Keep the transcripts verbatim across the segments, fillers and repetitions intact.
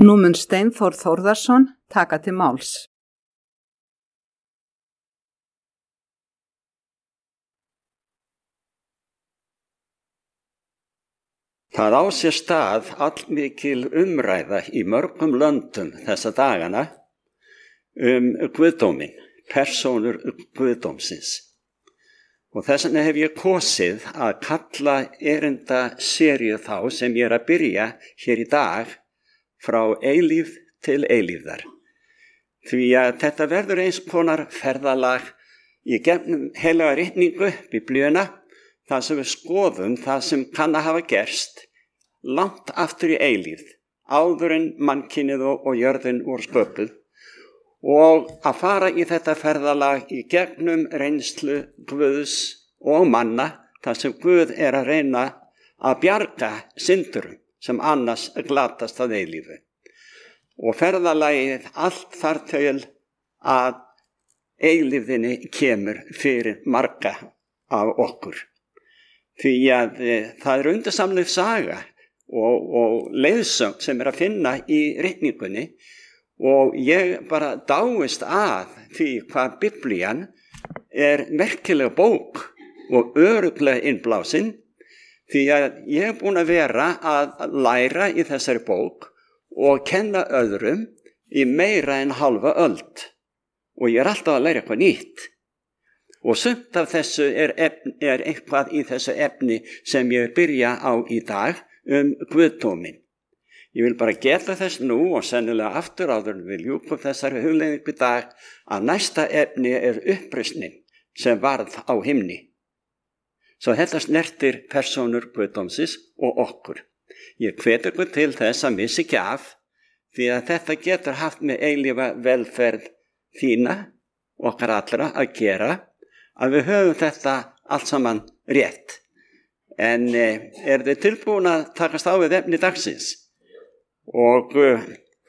Nú mun Steinþór Þórðarson taka til máls. Það á sér stað allmikil umræða í mörgum löndum þessa dagana um guðdóminn, persónur guðdómsins. Og þess vegna hef ég kosið að kalla erinda seríu þá sem ég er að byrja hér í dag frá eilíf til eilífðar. Því að þetta verður eins konar ferðalag í gegnum heilaga ritningu, biblíuna, það sem við skoðum, það sem kann að hafa gerst langt aftur í eilífð, áður en mannkynið og, og jörðin voru sköpuð, og að fara í þetta ferðalag í gegnum reynslu Guðs og manna, þar sem Guð er að reyna að bjarga syndurum sem annars glatast að eilífu. Og ferðalagið allt þar til að eilífðinni kemur fyrir marga af okkur. Því að e, það er undirsamleg saga og, og leiðsögn sem er að finna í ritningunni, og ég bara dáist að því hvað Biblían er merkileg bók og örugglega innblásin, því að ég er búin að vera að læra í þessari bók og kenna öðrum í meira en halva öld, og ég er alltaf að læra eitthvað nýtt. Og sumt af þessu er, efni, er eitthvað í þessu efni sem ég byrja á í dag um guðdóminn. Ég vil bara geta þess nú og sennilega aftur áður en við ljúkum þessari hugleiðingu í dag að næsta efni er uppreisnin sem varð á himni. Svo þetta snertir persónur guðdómsins og okkur. Ég hvet ykkur til þess að missa ekki af, því að þetta getur haft með eilífa velferð þína, okkar allra, að gera, að við höfum þetta allt saman rétt. En eh, er þið tilbúin að takast á við efni dagsins? Og uh,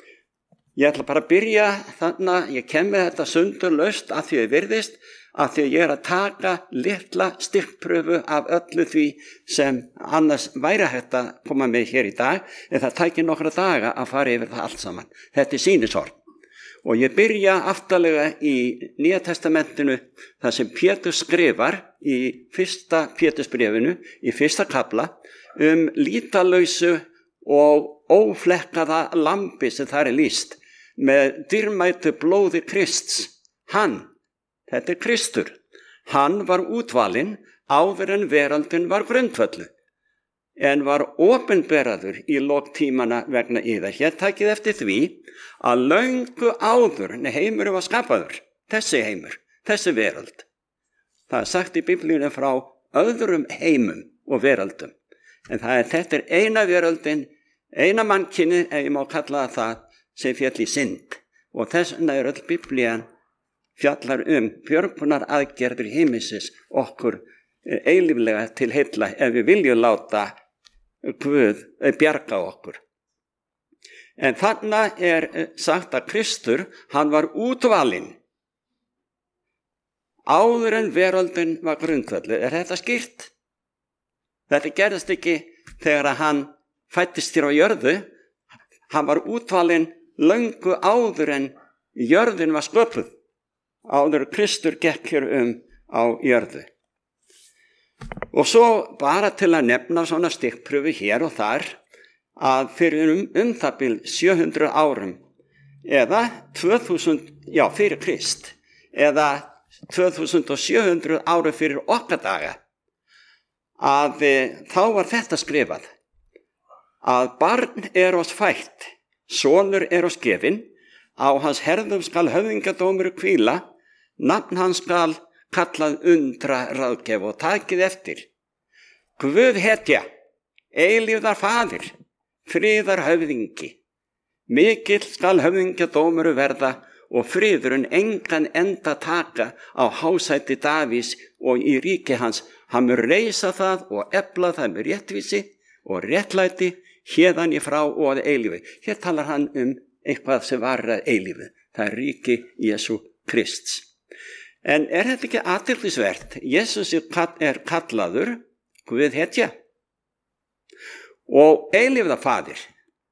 ég ætla bara að byrja þannig að ég kem með þetta sundurlaust að því að virðist, að því að ég er að taka litla styrkpröfu af öllu því sem annars væri hægt að koma með hér í dag, en það tækir nokkra daga að fara yfir það allt saman. Þetta er sýnishorn. Og ég byrja aftarlega í Nýja testamentinu, þar sem Pétur skrifar í fyrsta Pétursbréfinu, í fyrsta kafla, um lítalausu og óflekkaða lambi sem þar er lýst, með dýrmætu blóði Krists. Hann, þetta er Kristur, hann var útvalinn áður en veraldin var grundvöllu, en var opinberaður í lok tímana vegna yðar. Hér takið eftir því að löngu áður en heimurinn var skapaður, þessi heimur, þessi verald. Það er sagt í Biblíunni frá öðrum heimum og veraldum, en það er, þetta er eina veraldin, eina mannkynið, ef ég má kalla það, sem féll í synd. Og þess vegna er öll Biblían fjallar um björgunar aðgerðir himinsins okkur eilíflega til heilla ef við viljum láta Guð bjarga okkur. En þarna er sagt að Kristur, hann var útvalinn áður en veröldin var grundvöllu. Er þetta skýrt? Þetta gerðist ekki þegar hann fættist hér á jörðu. Hann var útvalinn löngu áður en jörðin var sköpuð, áður Kristur gekk hér um á jörðu. Og svo bara til að nefna svona stikkpröfu hér og þar, að fyrir um, um það bil sjö hundruð árum, eða tvö þúsund, já fyrir Krist, eða tvö þúsund sjö hundruð árum fyrir okkar daga, að e, þá var þetta skrifað, að barn er oss fætt, sonur er oss gefinn, á hans herðum skal höfðingadómur hvíla, nafn hans skal kallað undra ráðgef, og takið eftir. Guð hetja, eilífðar faðir, friðar höfðingi. Mikill skal höfðingadómur verða, og friðurinn engan enda taka á hásæti Davís og í ríki hans. Hann mun reisa það og efla það með réttvísi og réttlæti héðan í frá og að eilífi. Hér talar hann um eitthvað sem var að eilífi. Það er ríki Jesú Krists. En er þetta ekki athyglisvert? Jesús er kallaður Guð hetja og eilífðarfaðir.